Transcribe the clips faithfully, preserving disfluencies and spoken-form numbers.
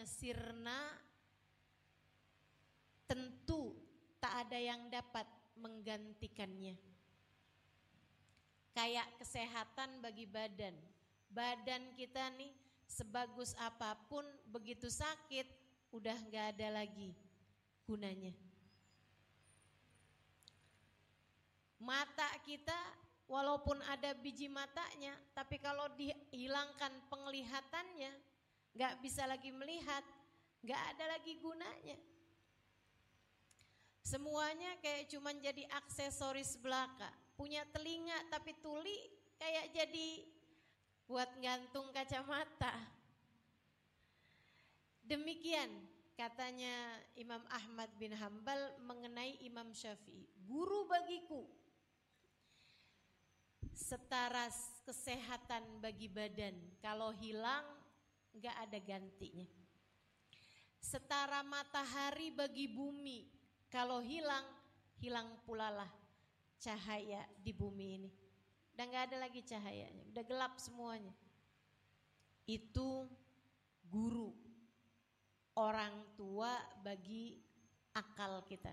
sirna, tentu tak ada yang dapat menggantikannya. Kayak kesehatan bagi badan. Badan kita nih sebagus apapun, begitu sakit udah gak ada lagi gunanya. Mata kita walaupun ada biji matanya, tapi kalau dihilangkan penglihatannya, gak bisa lagi melihat, gak ada lagi gunanya. Semuanya kayak cuman jadi aksesoris belaka. Punya telinga tapi tuli kayak jadi buat gantung kacamata. Demikian katanya Imam Ahmad bin Hambal mengenai Imam Syafi'i. Guru bagiku setara kesehatan bagi badan. Kalau hilang gak ada gantinya. Setara matahari bagi bumi. Kalau hilang, hilang pula lah cahaya di bumi ini. Udah gak ada lagi cahayanya, udah gelap semuanya. Itu guru, orang tua bagi akal kita.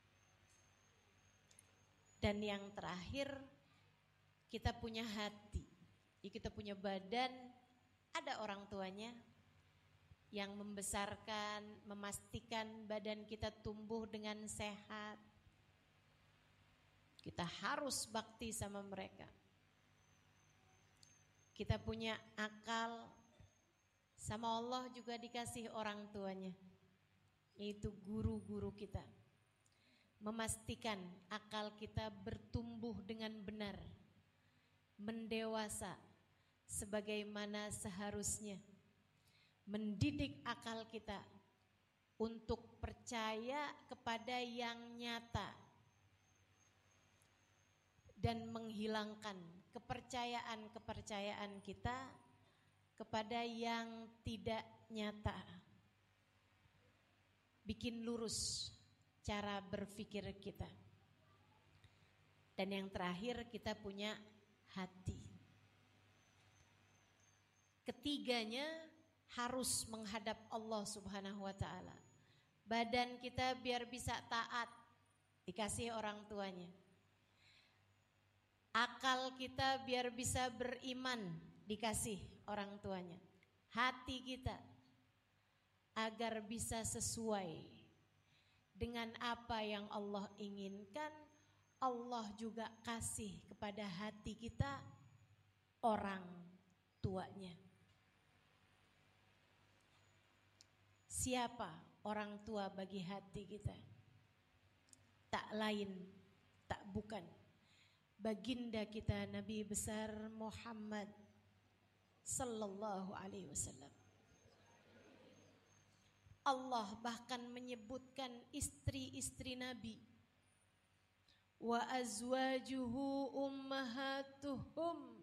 Dan yang terakhir, kita punya hati. Ya, kita punya badan, ada orang tuanya yang membesarkan, memastikan badan kita tumbuh dengan sehat. Kita harus bakti sama mereka. Kita punya akal, sama Allah juga dikasih orang tuanya, yaitu guru-guru kita. Memastikan akal kita bertumbuh dengan benar, mendewasa sebagaimana seharusnya. Mendidik akal kita untuk percaya kepada yang nyata dan menghilangkan kepercayaan-kepercayaan kita kepada yang tidak nyata. Bikin lurus cara berpikir kita. Dan yang terakhir, kita punya hati. Ketiganya harus menghadap Allah Subhanahu wa ta'ala. Badan kita biar bisa taat, dikasih orang tuanya. Akal kita biar bisa beriman, dikasih orang tuanya. Hati kita agar bisa sesuai dengan apa yang Allah inginkan, Allah juga kasih kepada hati kita orang tuanya. Siapa orang tua bagi hati kita? Tak lain, tak bukan baginda kita Nabi besar Muhammad sallallahu alaihi wasallam. Allah bahkan menyebutkan istri-istri Nabi. Wa azwajuhu ummahatuhum.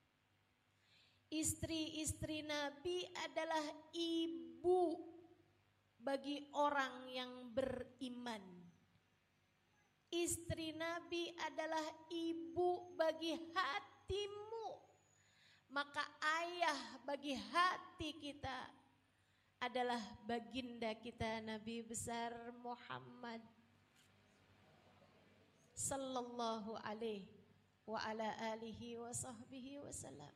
Istri-istri Nabi adalah ibu bagi orang yang beriman. Istri Nabi adalah ibu bagi hatimu. Maka ayah bagi hati kita adalah baginda kita Nabi besar Muhammad sallallahu alaihi wa ala alihi wa sahbihi wasallam.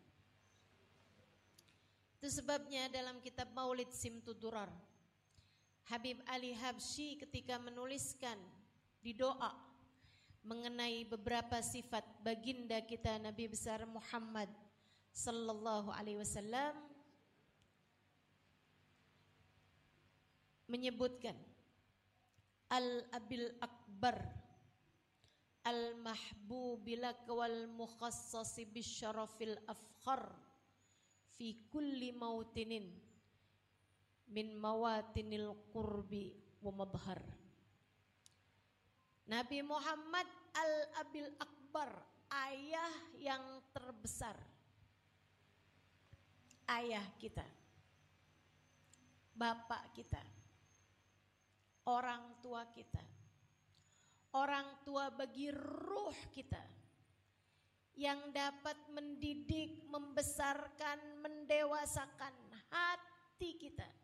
Itu sebabnya dalam kitab Maulid Simtud Durar, Habib Ali Habsyi ketika menuliskan di doa mengenai beberapa sifat baginda kita Nabi besar Muhammad sallallahu alaihi wasallam menyebutkan Al-Abil Akbar Al-Mahbubilak wal Mukhassasi bisyarafil afkhar fi kulli mautinin min mawatinil qurbi wa mabhar. Nabi Muhammad Al-Abil Akbar, ayah yang terbesar. Ayah kita, bapak kita, orang tua kita, orang tua bagi ruh kita, yang dapat mendidik, membesarkan, mendewasakan hati kita.